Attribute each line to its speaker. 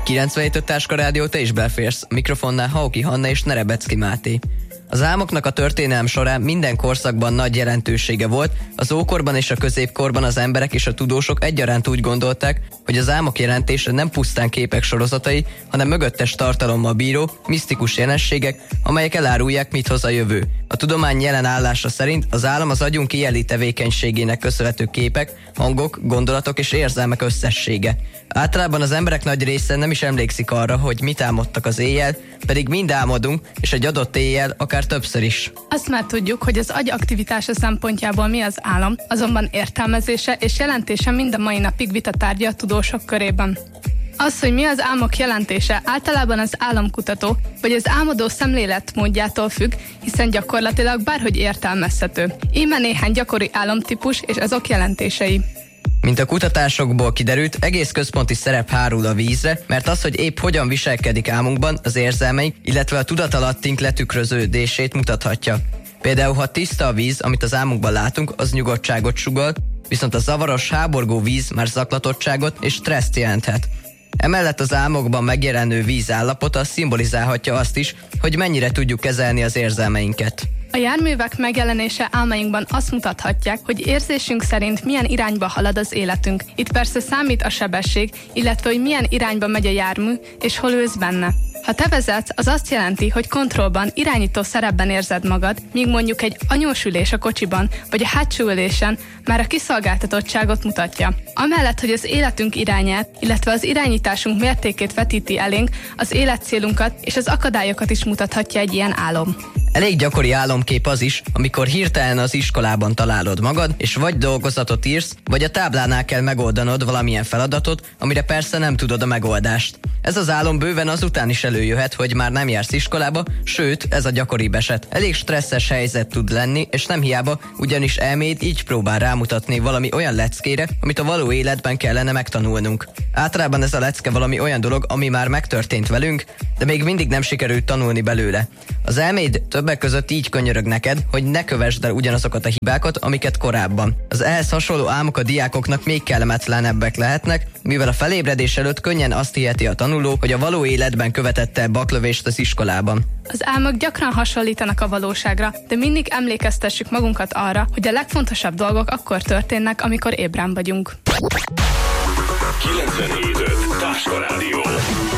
Speaker 1: 97 Táska Rádió, te is beleférsz. Mikrofonnál Hauki Hanna és Nerebecki Máté. Az álmoknak a történelem során minden korszakban nagy jelentősége volt. Az ókorban és a középkorban az emberek és a tudósok egyaránt úgy gondolták, hogy az álmok jelentése nem pusztán képek sorozatai, hanem mögöttes tartalommal bíró, misztikus jelenségek, amelyek elárulják, mit hoz a jövő. A tudomány jelen állása szerint az álom az agyunk éjjeli tevékenységének köszönhető képek, hangok, gondolatok és érzelmek összessége. Általában az emberek nagy része nem is emlékszik arra, hogy mit álmodtak az éjjel, pedig mind álmodunk, és egy adott éjjel akár többször is.
Speaker 2: Azt már tudjuk, hogy az agy aktivitása szempontjából mi az álom, azonban értelmezése és jelentése mind a mai napig vitatárgya a tudósok körében. Az, hogy mi az álmok jelentése, általában az álomkutató vagy az álmodó szemléletmódjától függ, hiszen gyakorlatilag bárhogy értelmezhető. Íme néhány gyakori álomtípus és azok jelentései.
Speaker 1: Mint a kutatásokból kiderült, egész központi szerep hárul a vízre, mert az, hogy épp hogyan viselkedik álmunkban, az érzelmeink, illetve a tudatalattink letükröződését mutathatja. Például, ha tiszta a víz, amit az álmunkban látunk, az nyugodtságot sugall, viszont a zavaros, háborgó víz már zaklatottságot és stresszt jelenthet. Emellett az álmokban megjelenő víz állapota szimbolizálhatja azt is, hogy mennyire tudjuk kezelni az érzelmeinket.
Speaker 2: A járművek megjelenése álmainkban azt mutathatják, hogy érzésünk szerint milyen irányba halad az életünk. Itt persze számít a sebesség, illetve hogy milyen irányba megy a jármű, és hol ülsz benne. Ha te vezetsz, az azt jelenti, hogy kontrollban, irányító szerepben érzed magad, míg mondjuk egy anyós ülés a kocsiban, vagy a hátsó ülésen már a kiszolgáltatottságot mutatja. Amellett, hogy az életünk irányát, illetve az irányításunk mértékét vetíti elénk, az életcélunkat és az akadályokat is mutathatja egy ilyen álom.
Speaker 1: Elég gyakori álomkép az is, amikor hirtelen az iskolában találod magad, és vagy dolgozatot írsz, vagy a táblánál kell megoldanod valamilyen feladatot, amire persze nem tudod a megoldást. Ez az álom bőven azután is előjöhet, hogy már nem jársz iskolába, sőt, ez a gyakoribb eset. Elég stresszes helyzet tud lenni, és nem hiába, ugyanis elméd így próbál rámutatni valami olyan leckére, amit a való életben kellene megtanulnunk. Általában ez a lecke valami olyan dolog, ami már megtörtént velünk, de még mindig nem sikerült tanulni belőle. Az elméd többek között így könyörög neked, hogy ne kövesd el ugyanazokat a hibákat, amiket korábban. Az ehhez hasonló álmok a diákoknak még kellemetlenebbek lehetnek, mivel a felébredés előtt könnyen azt hiheti a tanuló, hogy a való életben követette el baklövést az iskolában.
Speaker 2: Az álmok gyakran hasonlítanak a valóságra, de mindig emlékeztessük magunkat arra, hogy a legfontosabb dolgok akkor történnek, amikor ébren vagyunk.
Speaker 3: 97 Táska Rádió.